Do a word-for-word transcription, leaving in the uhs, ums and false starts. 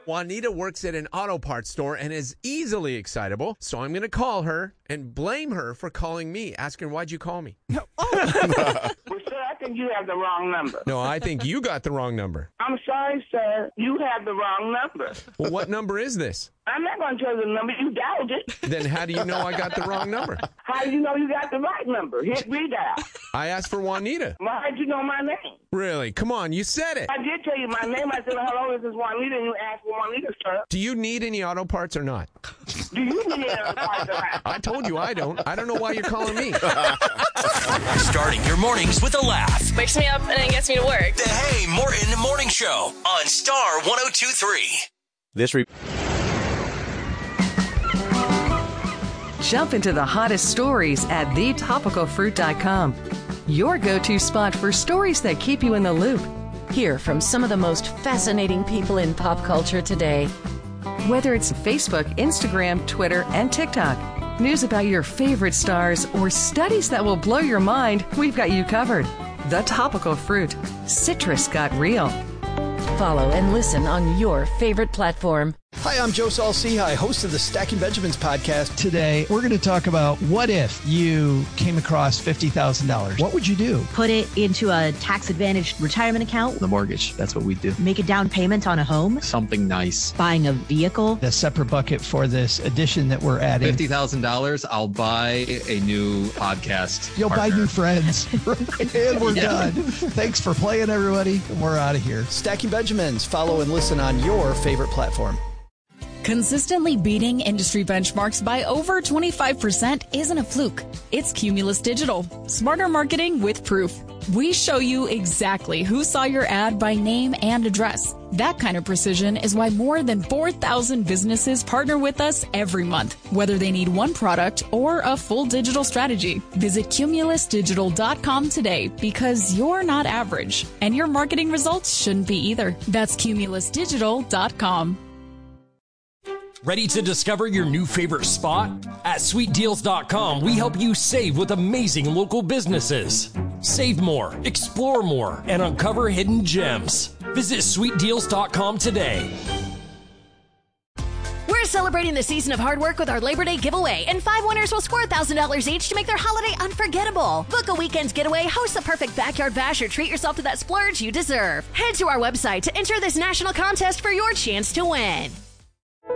Juanita works at an auto parts store and is easily excitable, so I'm going to call her and blame her for calling me. Ask her, why'd you call me? Well, sir, I think you have the wrong number. No, I think you got the wrong number. I'm sorry, sir. You have the wrong number. Well, what number is this? I'm not going to tell you the number. You dialed it. Then how do you know I got the wrong number? How do you know you got the right number? Hit redial. I asked for Juanita. Well, how did you know my name? Really? Come on, you said it. I did tell you my name. I said, hello, this is Juanita, and you asked for Juanita, sir. Do you need any auto parts or not? Do you need any parts or not? I told you I don't. I don't know why you're calling me. Starting your mornings with a laugh. Wakes me up and then gets me to work. The Hey Morton Morning Show on Star one oh two point three. This re- Jump into the hottest stories at the topical fruit dot com. Your go-to spot for stories that keep you in the loop. Hear from some of the most fascinating people in pop culture today. Whether it's Facebook, Instagram, Twitter, and TikTok, news about your favorite stars, or studies that will blow your mind, we've got you covered. The Topical Fruit. Citrus got real. Follow and listen on your favorite platform. Hi, I'm Joe Saul-Sehy, host of the Stacking Benjamins podcast. Today, we're going to talk about what if you came across fifty thousand dollars. What would you do? Put it into a tax-advantaged retirement account. The mortgage, that's what we do. Make a down payment on a home. Something nice. Buying a vehicle. A separate bucket for this addition that we're adding. fifty thousand dollars, I'll buy a new podcast You'll partner. buy new friends. And we're Yeah. done. Thanks for playing, everybody. And we're out of here. Stacking Benjamins. Follow and listen on your favorite platform. Consistently beating industry benchmarks by over twenty-five percent isn't a fluke. It's Cumulus Digital. Smarter marketing with proof. We show you exactly who saw your ad by name and address. That kind of precision is why more than four thousand businesses partner with us every month, whether they need one product or a full digital strategy. Visit cumulus digital dot com today because you're not average, and your marketing results shouldn't be either. That's cumulus digital dot com. Ready to discover your new favorite spot? At sweet deals dot com, we help you save with amazing local businesses. Save more, explore more, and uncover hidden gems. Visit sweet deals dot com today. We're celebrating the season of hard work with our Labor Day giveaway, and five winners will score one thousand dollars each to make their holiday unforgettable. Book a weekend's getaway, host the perfect backyard bash, or treat yourself to that splurge you deserve. Head to our website to enter this national contest for your chance to win.